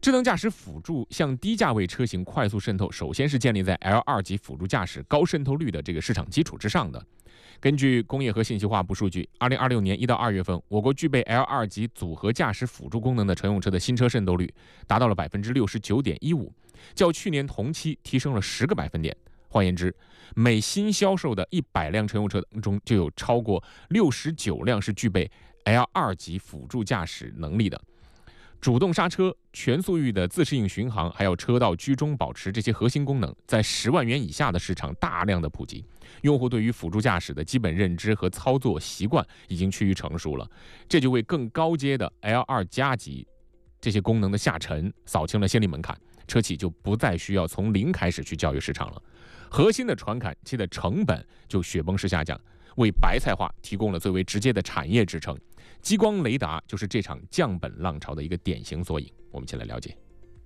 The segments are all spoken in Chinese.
智能驾驶辅助向低价位车型快速渗透，首先是建立在 L2 级辅助驾驶高渗透率的这个市场基础之上的。根据工业和信息化部数据，2026年1到2月份，我国具备 L2 级组合驾驶辅助功能的乘用车的新车渗透率达到了 69.15%， 较去年同期提升了10个百分点。换言之，每新销售的100辆乘用车当中，就有超过69辆是具备 L2 级辅助驾驶能力的。主动刹车、全速域的自适应巡航，还有车道居中保持这些核心功能，在10万元以下的市场大量的普及，用户对于辅助驾驶的基本认知和操作习惯已经趋于成熟了，这就为更高阶的 L2 加级这些功能的下沉扫清了先例门槛，车企就不再需要从零开始去教育市场了，核心的传感器的成本就雪崩式下降，为白菜化提供了最为直接的产业支撑。激光雷达就是这场降本浪潮的一个典型缩影，我们一起来了解。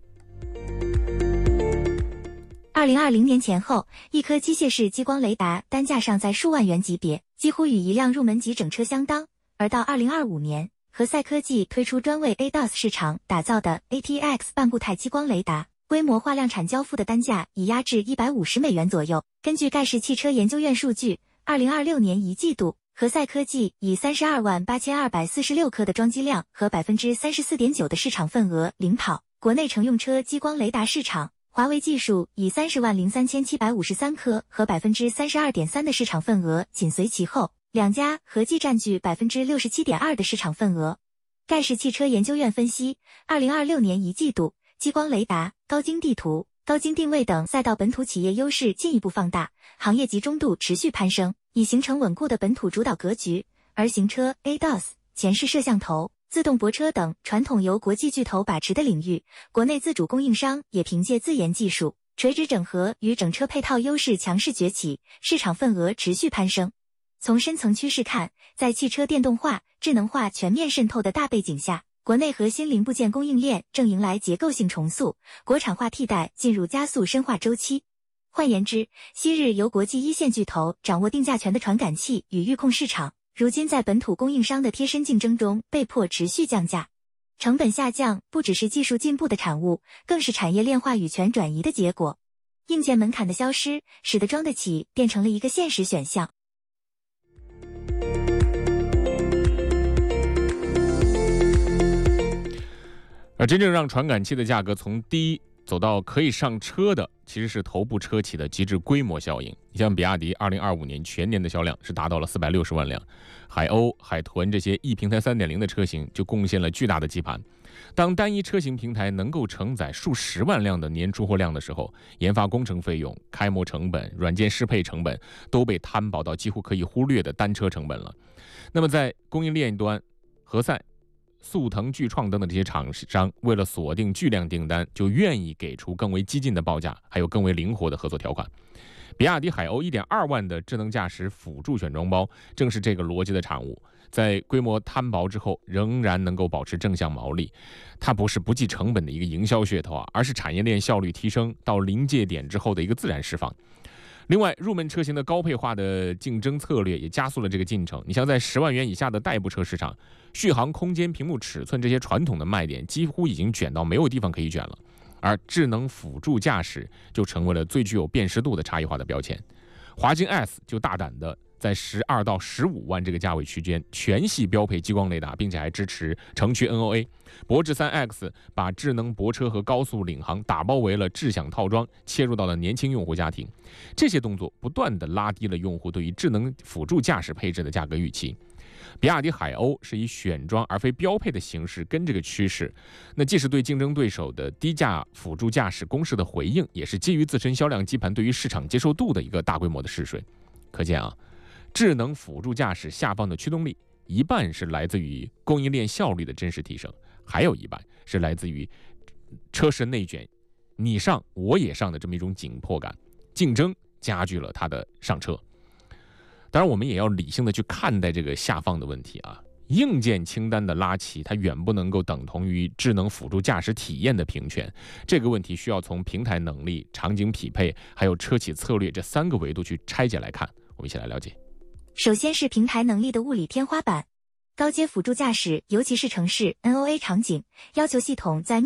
2020年前后，一颗机械式激光雷达单价上在数万元级别，几乎与一辆入门级整车相当。而到2025年，何赛科技推出专为 ADAS 市场打造的 ATX 半固态激光雷达，规模化量产交付的单价已压至$150左右。根据盖世汽车研究院数据，2026年一季度，何赛科技以328246颗的装机量和 34.9% 的市场份额领跑国内乘用车激光雷达市场。华为技术以30万03753颗和 32.3% 的市场份额紧随其后，两家合计占据 67.2% 的市场份额。盖世汽车研究院分析，2026年一季度，激光雷达、高精地图、高精定位等赛道本土企业优势进一步放大，行业集中度持续攀升，已形成稳固的本土主导格局。而行车、ADAS、前视摄像头、自动泊车等传统由国际巨头把持的领域，国内自主供应商也凭借自研技术、垂直整合与整车配套优势强势崛起，市场份额持续攀升。从深层趋势看，在汽车电动化、智能化全面渗透的大背景下，国内核心零部件供应链正迎来结构性重塑，国产化替代进入加速深化周期。换言之，昔日由国际一线巨头掌握定价权的传感器与预控市场，如今在本土供应商的贴身竞争中被迫持续降价。成本下降不只是技术进步的产物，更是产业链话语权转移的结果。硬件门槛的消失，使得装得起变成了一个现实选项。 而真正让传感器的价格从低走到可以上车的，其实是头部车企的极致规模效应。你像比亚迪2025年全年的销量是达到了460万辆，海鸥、海豚这些一平台 3.0 的车型就贡献了巨大的基盘。当单一车型平台能够承载数十万辆的年出货量的时候，研发工程费用、开模成本、软件适配成本都被摊薄到几乎可以忽略的单车成本了。那么在供应链端，何赛、速腾、巨创等等这些厂商为了锁定巨量订单，就愿意给出更为激进的报价，还有更为灵活的合作条款。比亚迪海鸥 1.2 万的智能驾驶辅助选装包正是这个逻辑的产物，在规模摊薄之后仍然能够保持正向毛利。它不是不计成本的一个营销噱头啊，而是产业链效率提升到临界点之后的一个自然释放。另外，入门车型的高配化的竞争策略也加速了这个进程。你像在10万元以下的代步车市场，续航空间、屏幕尺寸这些传统的卖点几乎已经卷到没有地方可以卷了，而智能辅助驾驶就成为了最具有辨识度的差异化的标签。华金 S 就大胆的在12到15万这个价位区间全系标配激光雷达，并且还支持城区 NOA。博智 3X 把智能泊车和高速领航打包为了智享套装，切入到了年轻用户家庭。这些动作不断的拉低了用户对于智能辅助驾驶配置的价格预期。比亚迪海鸥是以选装而非标配的形式跟这个趋势，那既是对竞争对手的低价辅助驾驶攻势的回应，也是基于自身销量基盘对于市场接受度的一个大规模的试水。可见啊，智能辅助驾驶下放的驱动力，一半是来自于供应链效率的真实提升，还有一半是来自于车身内卷，你上我也上的这么一种紧迫感，竞争加剧了它的上车。当然我们也要理性的去看待这个下放的问题啊，硬件清单的拉齐它远不能够等同于智能辅助驾驶体验的平权，这个问题需要从平台能力、场景匹配还有车企策略这3个维度去拆解来看，我们一起来了解。 首先是平台能力的物理天花板，高阶辅助驾驶尤其是城市 NOA 场景，要求系统在